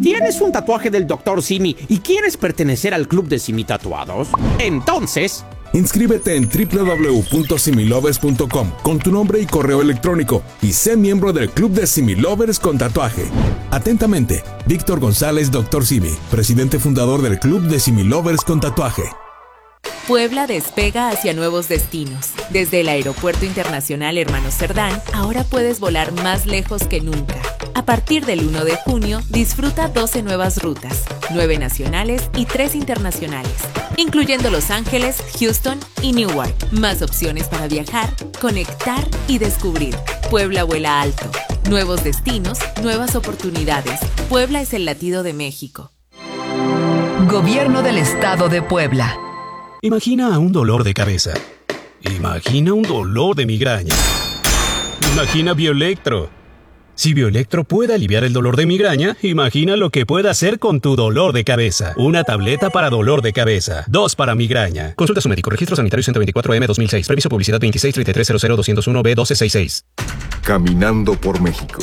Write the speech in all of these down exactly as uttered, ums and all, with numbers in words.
¿Tienes un tatuaje del doctor Simi y quieres pertenecer al club de Simi Tatuados? Entonces, inscríbete en doble u doble u doble u punto similovers punto com con tu nombre y correo electrónico y sé miembro del club de Similovers con tatuaje. Atentamente, Víctor González, doctor Simi, presidente fundador del club de Similovers con tatuaje. Puebla despega hacia nuevos destinos. Desde el Aeropuerto Internacional Hermanos Cerdán, ahora puedes volar más lejos que nunca. A partir del uno de junio, disfruta doce nuevas rutas, nueve nacionales y tres internacionales, incluyendo Los Ángeles, Houston y Newark. Más opciones para viajar, conectar y descubrir. Puebla vuela alto. Nuevos destinos, nuevas oportunidades. Puebla es el latido de México. Gobierno del Estado de Puebla. Imagina un dolor de cabeza. Imagina un dolor de migraña. Imagina Bioelectro. Si Bioelectro puede aliviar el dolor de migraña, imagina lo que puede hacer con tu dolor de cabeza. Una tableta para dolor de cabeza. Dos para migraña. Consulta a su médico. Registro sanitario ciento veinticuatro M dos mil seis. Previso publicidad veintiséis treinta y tres cero cero dos cero uno B doce sesenta y seis. Caminando por México.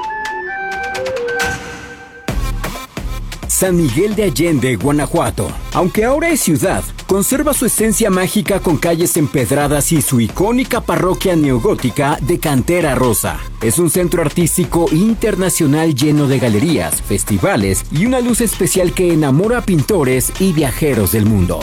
San Miguel de Allende, Guanajuato. Aunque ahora es ciudad, conserva su esencia mágica con calles empedradas y su icónica parroquia neogótica de cantera rosa. Es un centro artístico internacional lleno de galerías, festivales y una luz especial que enamora a pintores y viajeros del mundo.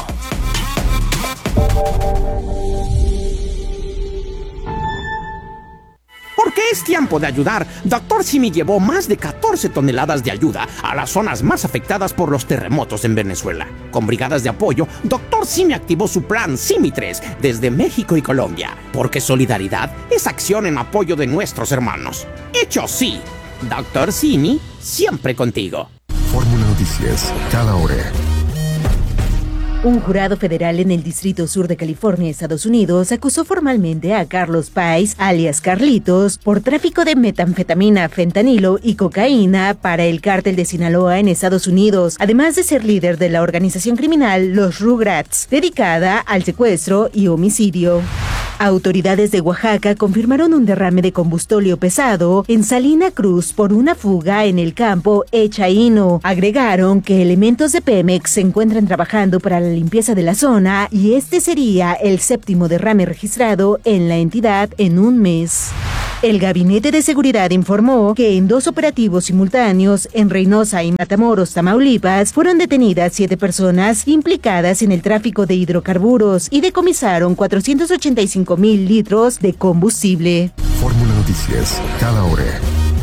Porque es tiempo de ayudar, doctor Simi llevó más de catorce toneladas de ayuda a las zonas más afectadas por los terremotos en Venezuela. Con brigadas de apoyo, doctor Simi activó su plan Simi tres desde México y Colombia. Porque solidaridad es acción en apoyo de nuestros hermanos. Hecho sí, doctor Simi, siempre contigo. Fórmula Noticias, cada hora. Un jurado federal en el Distrito Sur de California, Estados Unidos, acusó formalmente a Carlos Páez, alias Carlitos, por tráfico de metanfetamina, fentanilo y cocaína para el cártel de Sinaloa en Estados Unidos, además de ser líder de la organización criminal Los Rugrats, dedicada al secuestro y homicidio. Autoridades de Oaxaca confirmaron un derrame de combustóleo pesado en Salina Cruz por una fuga en el campo Echaíno. Agregaron que elementos de Pemex se encuentran trabajando para la limpieza de la zona y este sería el séptimo derrame registrado en la entidad en un mes. El Gabinete de Seguridad informó que en dos operativos simultáneos en Reynosa y Matamoros, Tamaulipas, fueron detenidas siete personas implicadas en el tráfico de hidrocarburos y decomisaron cuatrocientos ochenta y cinco mil litros de combustible. Fórmula Noticias, cada hora.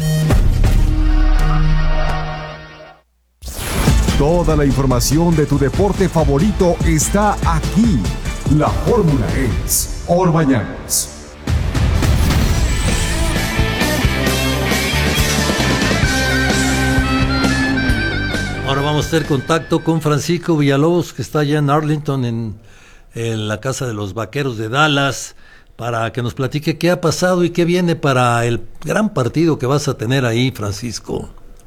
Toda la información de tu deporte favorito está aquí. La fórmula es Orbañanos. Ahora vamos a hacer contacto con Francisco Villalobos, que está allá en Arlington, en, en la casa de los Vaqueros de Dallas, para que nos platique qué ha pasado y qué viene para el gran partido que vas a tener ahí, Francisco.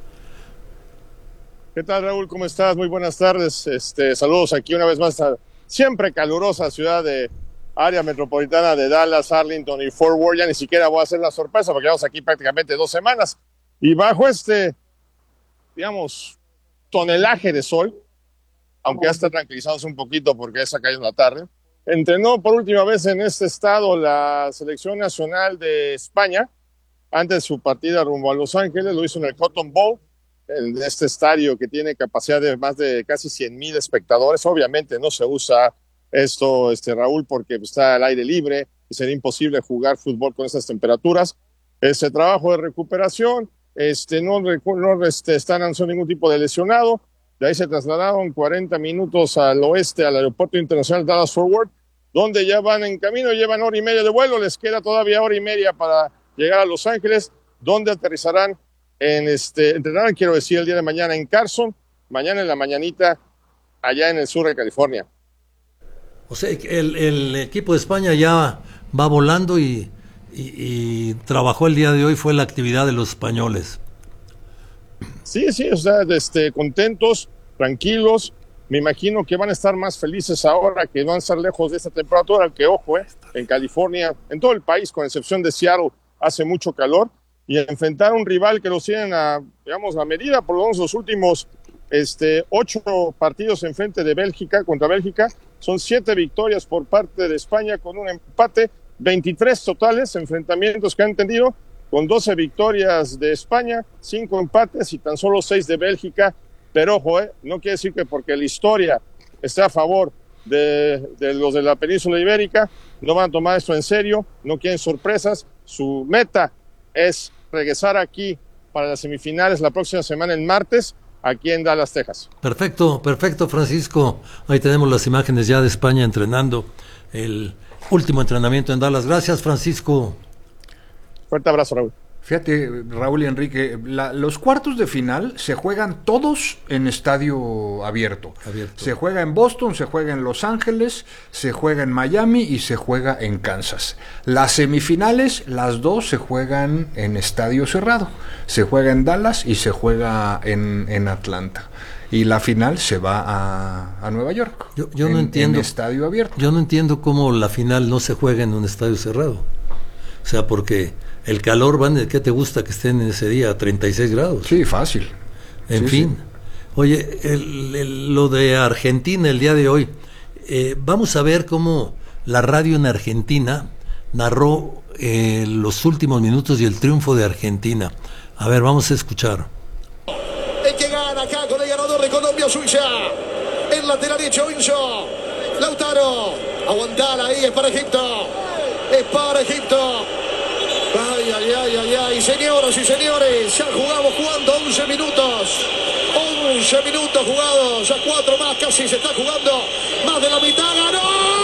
¿Qué tal, Raúl? ¿Cómo estás? Muy buenas tardes. Este, saludos aquí una vez más a siempre calurosa ciudad de área metropolitana de Dallas, Arlington y Fort Worth. Ya ni siquiera voy a hacer la sorpresa porque llevamos aquí prácticamente dos semanas. Y bajo este, digamos, tonelaje de sol, aunque ya está tranquilizándose un poquito porque ya está cayendo la tarde, entrenó por última vez en este estado la selección nacional de España antes de su partida rumbo a Los Ángeles. Lo hizo en el Cotton Bowl, en este estadio que tiene capacidad de más de casi cien mil espectadores. Obviamente no se usa esto, este, Raúl, porque está al aire libre y sería imposible jugar fútbol con esas temperaturas. Ese trabajo de recuperación, este, no, no este, están anunciando ningún tipo de lesionado. De ahí se trasladaron cuarenta minutos al oeste, al aeropuerto internacional Dallas-Fort Worth, donde ya van en camino, llevan hora y media de vuelo. Les queda todavía hora y media para llegar a Los Ángeles, donde aterrizarán en este, entrenarán, quiero decir, el día de mañana en Carson, mañana en la mañanita, allá en el sur de California. O sea, el, el equipo de España ya va volando y, y, y trabajó el día de hoy, fue la actividad de los españoles. Sí, sí, o sea, este, contentos, tranquilos. Me imagino que van a estar más felices ahora, que no van a estar lejos de esta temperatura, que ojo, eh, en California, en todo el país, con excepción de Seattle, hace mucho calor. y enfrentar a un rival que los tienen a, digamos, a medida, por lo menos los últimos este, ocho partidos en frente de Bélgica, contra Bélgica, son siete victorias por parte de España con un empate, veintitrés totales enfrentamientos que han tenido, con doce victorias de España, cinco empates y tan solo seis de Bélgica. Pero ojo, eh, no quiere decir que porque la historia esté a favor de, de los de la península ibérica, no van a tomar esto en serio, no quieren sorpresas. Su meta es regresar aquí para las semifinales la próxima semana, el martes, aquí en Dallas, Texas. Perfecto, perfecto, Francisco. Ahí tenemos las imágenes ya de España entrenando el último entrenamiento en Dallas. Gracias, Francisco. Fuerte abrazo, Raúl. Fíjate, Raúl y Enrique, la, los cuartos de final se juegan todos en estadio abierto. abierto. Se juega en Boston, se juega en Los Ángeles, se juega en Miami y se juega en Kansas. Las semifinales, las dos se juegan en estadio cerrado. Se juega en Dallas y se juega en, en Atlanta. Y la final se va a, a Nueva York. Yo, yo en, no entiendo. En estadio abierto. Yo no entiendo cómo la final no se juega en un estadio cerrado. O sea, porque el calor, van, ¿qué te gusta que estén en ese día? A treinta y seis grados. Sí, fácil. En sí, fin. Sí. Oye, el, el, lo de Argentina el día de hoy, eh, vamos a ver cómo la radio en Argentina narró eh, los últimos minutos y el triunfo de Argentina. A ver, vamos a escuchar. El que gana acá con el ganador de Colombia, Suiza. El lateral derecho, Enzo. Lautaro. Aguantala ahí, es para Egipto. Es para Egipto. Ay, ay, ay, ay, ay. Señoras y señores, ya jugamos jugando once minutos. once minutos jugados. Ya cuatro más, casi se está jugando. Más de la mitad. ¡Ganó!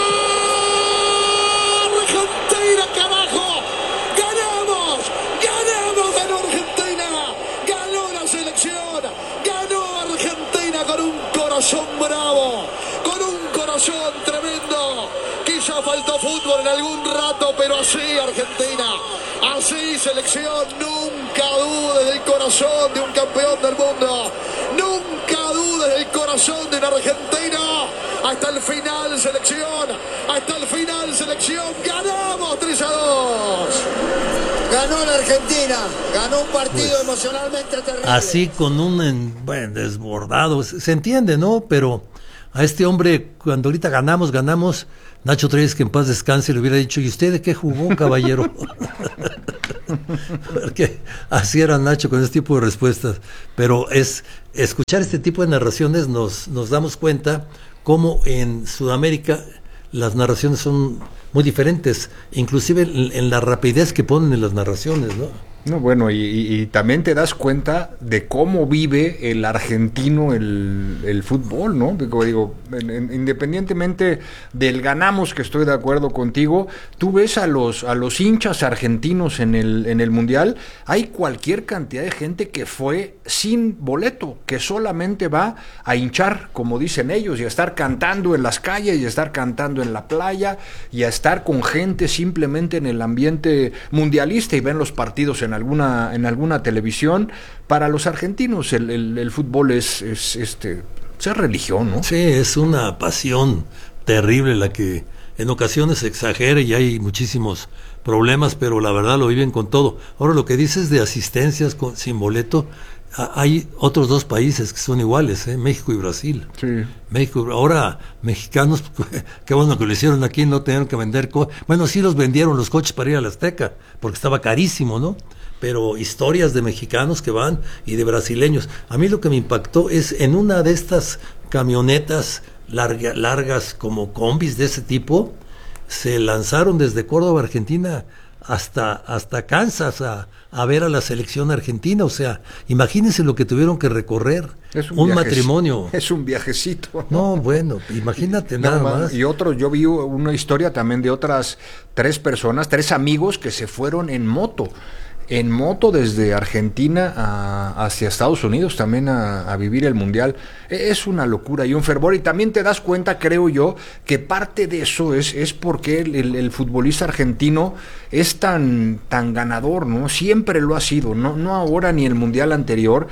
¡Argentina, carajo! ¡Ganamos! ¡Ganamos! ¡Ganó Argentina! ¡Ganó la selección! ¡Ganó Argentina con un corazón bravo! Con un corazón tremendo. Quizá faltó fútbol en algún rato, pero así Argentina, así selección, nunca dudes del corazón de un campeón del mundo, nunca dudes del corazón de un argentino, hasta el final selección, hasta el final selección, ganamos tres a dos. Ganó la Argentina, ganó un partido pues, emocionalmente terrible. Así con un bueno, desbordado, se entiende, ¿no? Pero a este hombre, cuando ahorita ganamos, ganamos, Nacho Treyes, que en paz descanse, le hubiera dicho, ¿y usted de qué jugó, caballero? Porque así era Nacho con ese tipo de respuestas. Pero es escuchar este tipo de narraciones nos, nos damos cuenta cómo en Sudamérica las narraciones son muy diferentes, inclusive en, en la rapidez que ponen en las narraciones, ¿no? No, bueno, y, y, y también te das cuenta de cómo vive el argentino el, el fútbol, ¿no? Porque, digo, en, en, independientemente del ganamos, que estoy de acuerdo contigo, tú ves a los a los hinchas argentinos en el en el Mundial, hay cualquier cantidad de gente que fue sin boleto, que solamente va a hinchar, como dicen ellos, y a estar cantando en las calles, y a estar cantando en la playa, y a estar con gente simplemente en el ambiente mundialista, y ven los partidos en alguna en alguna televisión. Para los argentinos el, el, el fútbol es, es este es religión, ¿no? Sí, es una pasión terrible la que en ocasiones se exagera y hay muchísimos problemas, pero la verdad lo viven con todo. Ahora, lo que dices de asistencias con, sin boleto, hay otros dos países que son iguales, ¿eh? México y Brasil. Sí. México, ahora mexicanos, qué bueno que lo hicieron aquí, no tenían que vender coches. Bueno, sí los vendieron los coches para ir a la Azteca, porque estaba carísimo, ¿no? Pero historias de mexicanos que van y de brasileños. A mí lo que me impactó es en una de estas camionetas larga, largas como combis de ese tipo, se lanzaron desde Córdoba, Argentina, hasta hasta Kansas a, a ver a la selección argentina. O sea, imagínense lo que tuvieron que recorrer. Es un, un viaje, matrimonio. Es un viajecito. No, no bueno, imagínate nada no, más. Y otro, yo vi una historia también de otras tres personas, tres amigos que se fueron en moto. En moto desde Argentina a, hacia Estados Unidos también a, a vivir el Mundial. Es una locura y un fervor, y también te das cuenta, creo yo, que parte de eso es, es porque el, el, el futbolista argentino es tan, tan ganador, ¿no? Siempre lo ha sido, no, no ahora ni el Mundial anterior.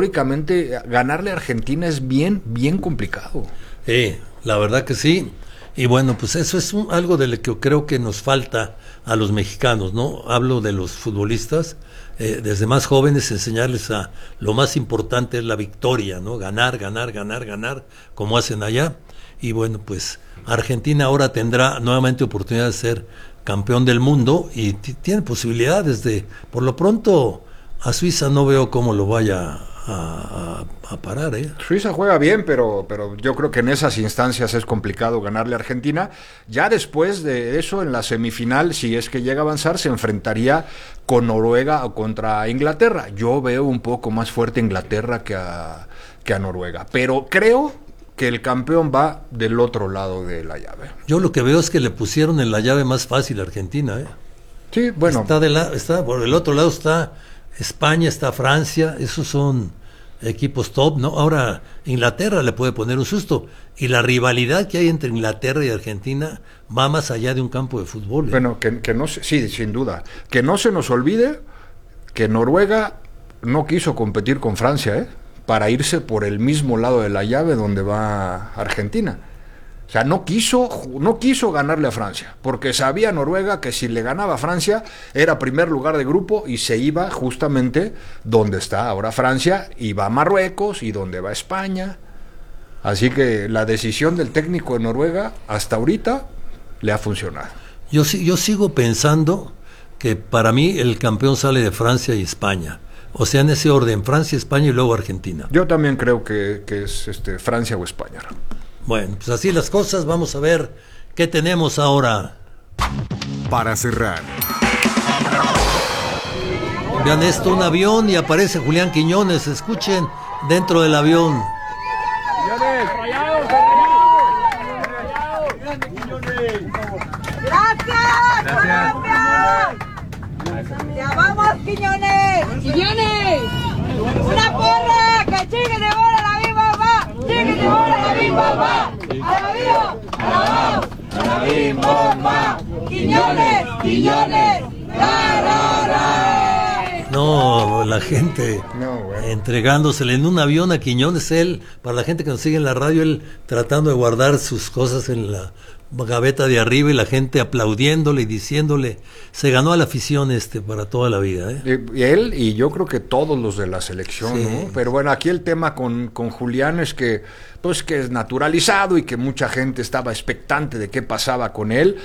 Históricamente ganarle a Argentina es bien, bien complicado. Eh, la verdad que sí. Y bueno, pues eso es un, algo de lo que creo que nos falta a los mexicanos, ¿no? Hablo de los futbolistas, eh, desde más jóvenes enseñarles a lo más importante es la victoria, ¿no? Ganar, ganar, ganar, ganar, como hacen allá. Y bueno, pues Argentina ahora tendrá nuevamente oportunidad de ser campeón del mundo y t- tiene posibilidades de, por lo pronto, a Suiza no veo cómo lo vaya a, a, a parar, ¿eh? Suiza juega bien, pero, pero yo creo que en esas instancias es complicado ganarle a Argentina. Ya después de eso, en la semifinal, si es que llega a avanzar, se enfrentaría con Noruega o contra Inglaterra. Yo veo un poco más fuerte a Inglaterra que a, que a Noruega, pero creo que el campeón va del otro lado de la llave. Yo lo que veo es que le pusieron en la llave más fácil a Argentina, ¿eh? Sí, bueno. Está, de la, está por el otro lado está España, está Francia, esos son equipos top, ¿no? Ahora Inglaterra le puede poner un susto. Y la rivalidad que hay entre Inglaterra y Argentina va más allá de un campo de fútbol, ¿eh? Bueno, que, que no se, sí, sin duda. Que no se nos olvide que Noruega no quiso competir con Francia, ¿eh? Para irse por el mismo lado de la llave donde va Argentina. O sea, no quiso, no quiso ganarle a Francia, porque sabía Noruega que si le ganaba a Francia era primer lugar de grupo y se iba justamente donde está ahora Francia, y va a Marruecos y donde va España. Así que la decisión del técnico de Noruega hasta ahorita le ha funcionado. Yo, yo sigo pensando que para mí el campeón sale de Francia y España. O sea, en ese orden, Francia, España y luego Argentina. Yo también creo que, que es este, Francia o España. Bueno, pues así las cosas. Vamos a ver qué tenemos ahora. Para cerrar. Vean esto, un avión y aparece Julián Quiñones. Escuchen dentro del avión. ¡Gracias! ¡Ya vamos, Quiñones! ¡Quiñones! ¡Una porra! ¡Que chique de bola la misma va! ¡Chique de bola la misma va! ¡A la viva! ¡A la vamos! ¡A la misma va! ¡Quiñones! ¡Quiñones! ¡La, la, la! No, la gente no, bueno. entregándosele en un avión a Quiñones, él, para la gente que nos sigue en la radio, él tratando de guardar sus cosas en la gaveta de arriba y la gente aplaudiéndole y diciéndole, se ganó a la afición este para toda la vida, ¿eh? Y, y él y yo creo que todos los de la selección, sí. ¿no? Pero bueno, aquí el tema con, con Julián es que pues que es naturalizado y que mucha gente estaba expectante de qué pasaba con él,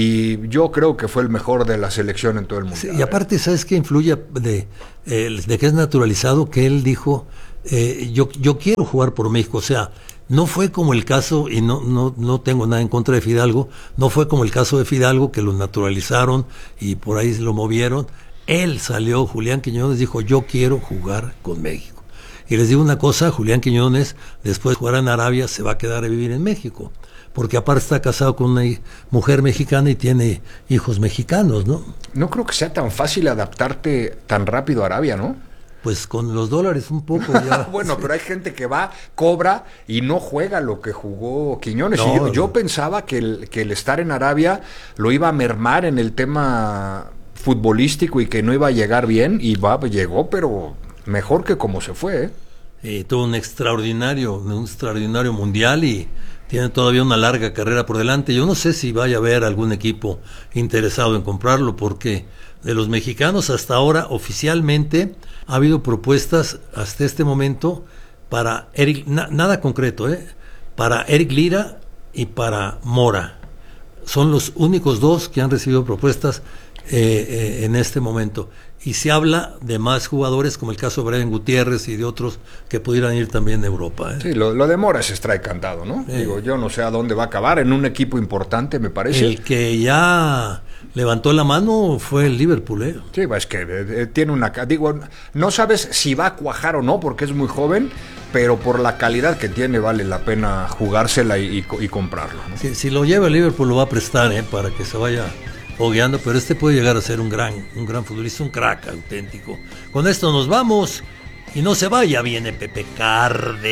y yo creo que fue el mejor de la selección en todo el mundo. Sí, y aparte, ¿sabes qué influye de, eh, de que es naturalizado? Que él dijo, eh, yo, yo quiero jugar por México, o sea, no fue como el caso, y no, no, no tengo nada en contra de Fidalgo, no fue como el caso de Fidalgo, que lo naturalizaron y por ahí lo movieron. Él salió, Julián Quiñones dijo, yo quiero jugar con México. Y les digo una cosa, Julián Quiñones, después de jugar en Arabia, se va a quedar a vivir en México, porque aparte está casado con una mujer mexicana y tiene hijos mexicanos, ¿no? No creo que sea tan fácil adaptarte tan rápido a Arabia, ¿no? Pues con los dólares un poco ya. Bueno, pero hay gente que va, cobra y no juega lo que jugó Quiñones. No, y yo, no. yo pensaba que el, que el estar en Arabia lo iba a mermar en el tema futbolístico y que no iba a llegar bien, y va, llegó, pero mejor que como se fue, ¿eh? Eh, tuvo un extraordinario, un extraordinario mundial y tiene todavía una larga carrera por delante. Yo no sé si vaya a haber algún equipo interesado en comprarlo, porque de los mexicanos hasta ahora oficialmente ha habido propuestas hasta este momento para Eric, na, nada concreto, ¿eh? Para Eric Lira y para Mora. Son los únicos dos que han recibido propuestas eh, eh, en este momento. Y se habla de más jugadores, como el caso de Brian Gutiérrez y de otros que pudieran ir también a Europa, ¿eh? Sí, lo, lo de Mora se extrae cantado, ¿no? Eh. Digo, yo no sé a dónde va a acabar, en un equipo importante, me parece. El que ya levantó la mano fue el Liverpool, ¿eh? Sí, es que eh, tiene una... Digo, no sabes si va a cuajar o no, porque es muy joven, pero por la calidad que tiene vale la pena jugársela y, y, y comprarlo, ¿no? Si, si lo lleva el Liverpool lo va a prestar, ¿eh? Para que se vaya fogueando, pero este puede llegar a ser un gran, un gran futbolista, un crack auténtico. Con esto nos vamos y no se vaya, viene Pepe Cárdenas.